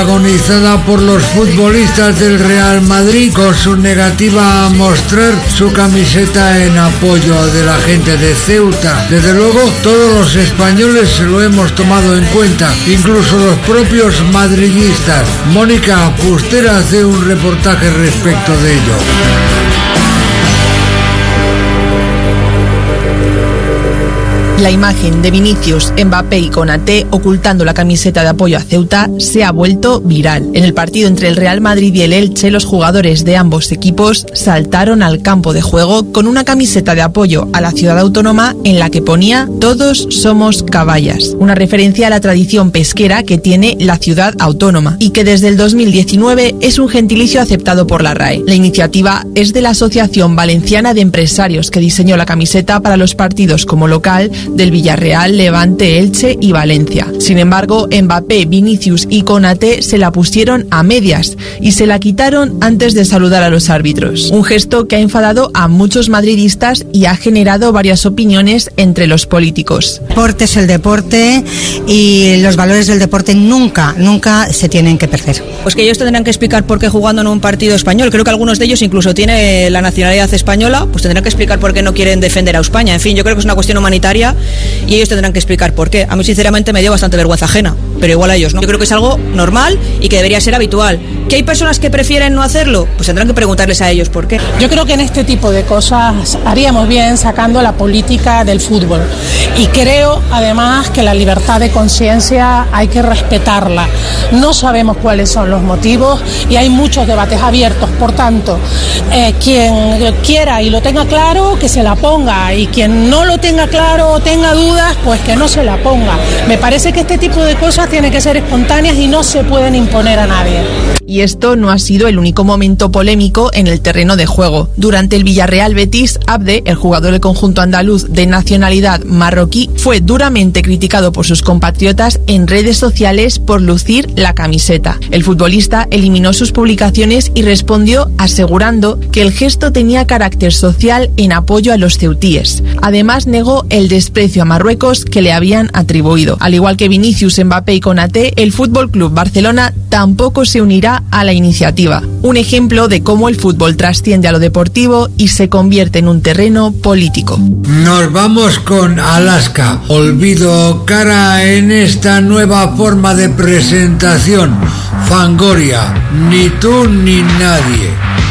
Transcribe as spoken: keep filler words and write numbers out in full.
protagonizada por los futbolistas del Real Madrid con su negativa a mostrar su camiseta en apoyo de la gente de Ceuta. Desde luego, todos los españoles lo hemos tomado en cuenta, incluso los propios madridistas. Mónica Pustera hace un reportaje respecto de ello. La imagen de Vinicius, Mbappé y Konaté ocultando la camiseta de apoyo a Ceuta se ha vuelto viral. En el partido entre el Real Madrid y el Elche, los jugadores de ambos equipos saltaron al campo de juego con una camiseta de apoyo a la ciudad autónoma en la que ponía "Todos somos caballas", una referencia a la tradición pesquera que tiene la ciudad autónoma y que desde el dos mil diecinueve es un gentilicio aceptado por la R A E. La iniciativa es de la Asociación Valenciana de Empresarios, que diseñó la camiseta para los partidos como local del Villarreal, Levante, Elche y Valencia. Sin embargo, Mbappé, Vinicius y Konaté se la pusieron a medias y se la quitaron antes de saludar a los árbitros. Un gesto que ha enfadado a muchos madridistas y ha generado varias opiniones entre los políticos. El deporte es el deporte y los valores del deporte nunca, nunca se tienen que perder. Pues que ellos tendrán que explicar por qué jugando en un partido español, creo que algunos de ellos incluso tienen la nacionalidad española, pues tendrán que explicar por qué no quieren defender a España. En fin, yo creo que es una cuestión humanitaria y ellos tendrán que explicar por qué. A mí sinceramente me dio bastante vergüenza ajena, pero igual a ellos no. Yo creo que es algo normal y que debería ser habitual. ¿Que hay personas que prefieren no hacerlo? Pues tendrán que preguntarles a ellos por qué. Yo creo que en este tipo de cosas haríamos bien sacando la política del fútbol y creo además que la libertad de conciencia hay que respetarla. No sabemos cuáles son los motivos y hay muchos debates abiertos, por tanto, eh, quien quiera y lo tenga claro, que se la ponga, y quien no lo tenga claro o tenga dudas, pues que no se la ponga. Me parece que este tipo de cosas tienen que ser espontáneas y no se pueden imponer a nadie. Y esto no ha sido el único momento polémico en el terreno de juego. Durante el Villarreal Betis, Abde, el jugador del conjunto andaluz de nacionalidad marroquí, fue duramente criticado por sus compatriotas en redes sociales por lucir la camiseta. El futbolista eliminó sus publicaciones y respondió asegurando que el gesto tenía carácter social en apoyo a los ceutíes. Además, negó el desprecio a Marruecos que le habían atribuido. Al igual que Vinicius, Mbappé y Konaté, el F C Barcelona tampoco se unirá a la iniciativa. Un ejemplo de cómo el fútbol trasciende a lo deportivo y se convierte en un terreno político. Nos vamos con Alaska. Olvido cara en esta nueva forma de presentación. Fangoria, ni tú ni nadie.